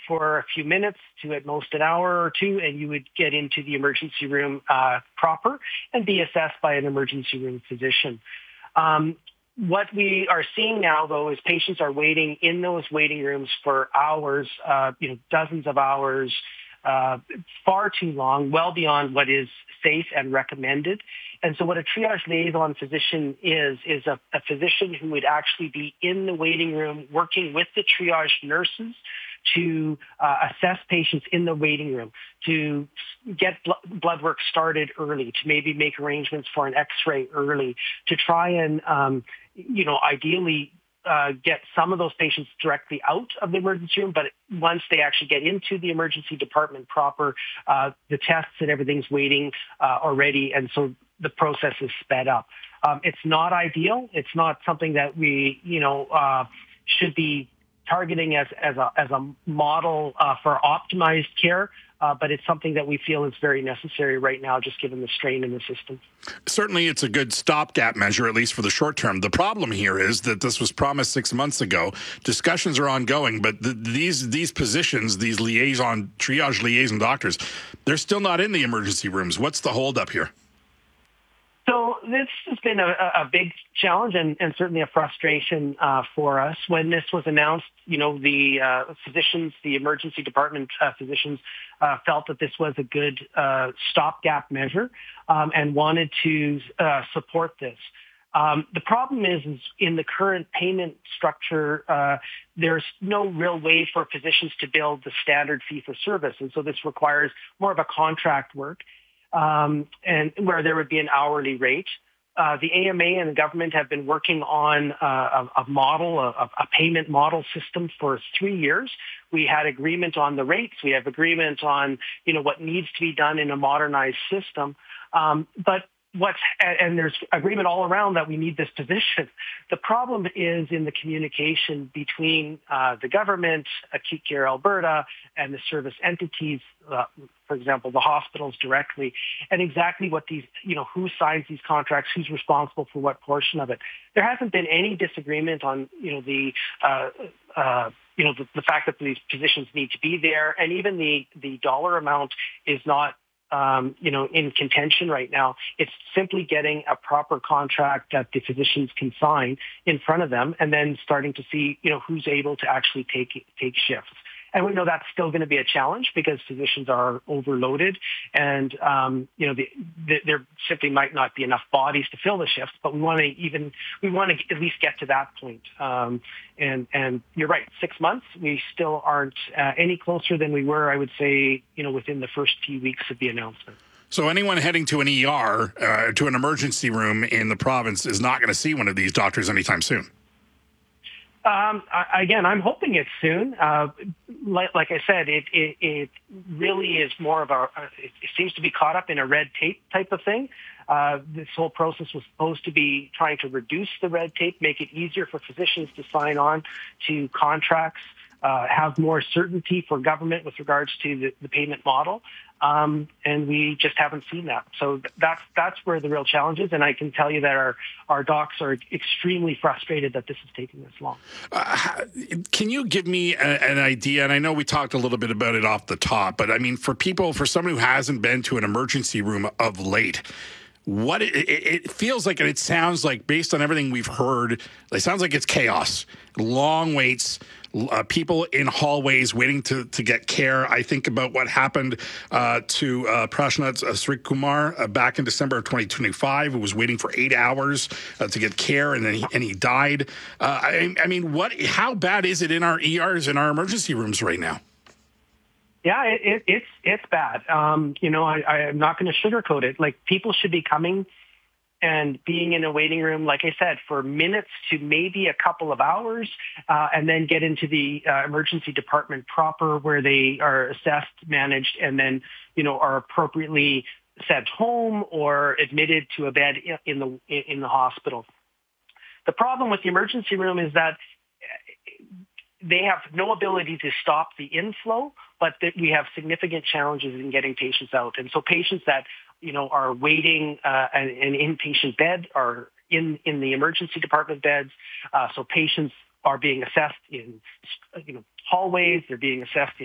for a few minutes to at most an hour or two, and you would get into the emergency room proper and be assessed by an emergency room physician. What we are seeing now, though, is patients are waiting in those waiting rooms for hours, dozens of hours, far too long, well beyond what is safe and recommended. And so what a triage liaison physician is a physician who would actually be in the waiting room working with the triage nurses to assess patients in the waiting room, to get blood work started early, to maybe make arrangements for an X-ray early, to try and, ideally get some of those patients directly out of the emergency room, but once they actually get into the emergency department proper, the tests and everything's waiting already, and so the process is sped up. It's not ideal. It's not something that we, should be targeting as a model for optimized care, but it's something that we feel is very necessary right now, just given the strain in the system. Certainly, it's a good stopgap measure, at least for the short term. The problem here is that this was promised 6 months ago. Discussions are ongoing, but these positions, these triage liaison doctors, they're still not in the emergency rooms. What's the holdup here? So this has been a big challenge and certainly a frustration for us. When this was announced, the physicians, the emergency department physicians felt that this was a good stopgap measure and wanted to support this. The problem is in the current payment structure, there's no real way for physicians to build the standard fee for service. And so this requires more of a contract work. And where there would be an hourly rate. The AMA and the government have been working on a payment model system for 3 years. We had agreement on the rates. We have agreement on, what needs to be done in a modernized system. And there's agreement all around that we need this position. The problem is in the communication between the government, Acute Care Alberta, and the service entities, for example, the hospitals directly, and exactly what these, who signs these contracts, who's responsible for what portion of it. There hasn't been any disagreement on, the fact that these positions need to be there, and even the dollar amount is not in contention right now. It's simply getting a proper contract that the physicians can sign in front of them, and then starting to see, who's able to actually take shifts. And we know that's still going to be a challenge because physicians are overloaded, and there simply might not be enough bodies to fill the shifts. But we want to at least get to that point. And you're right, 6 months, we still aren't any closer than we were, I would say, within the first few weeks of the announcement. So anyone heading to an ER, to an emergency room in the province, is not going to see one of these doctors anytime soon. Again, I'm hoping it's soon. Like I said, it really is more of it seems to be caught up in a red tape type of thing. This whole process was supposed to be trying to reduce the red tape, make it easier for physicians to sign on to contracts, have more certainty for government with regards to the payment model. And we just haven't seen that. So that's where the real challenge is. And I can tell you that our docs are extremely frustrated that this is taking this long. Can you give me an idea? And I know we talked a little bit about it off the top, but I mean, for someone who hasn't been to an emergency room of late, what it feels like, and it sounds like, based on everything we've heard, it sounds like it's chaos, long waits, people in hallways waiting to get care. I think about what happened to Prashnath Srikumar back in December of 2025, who was waiting for 8 hours to get care, and then he died. I mean, how bad is it in our ERs, in our emergency rooms right now? Yeah, it's bad. I'm not going to sugarcoat it. Like, people should be coming and being in a waiting room, like I said, for minutes to maybe a couple of hours, and then get into the emergency department proper, where they are assessed, managed, and then, are appropriately sent home or admitted to a bed in the hospital. The problem with the emergency room is that they have no ability to stop the inflow, but that we have significant challenges in getting patients out. And so patients that, are waiting an inpatient bed are in the emergency department beds. So patients are being assessed in, hallways. They're being assessed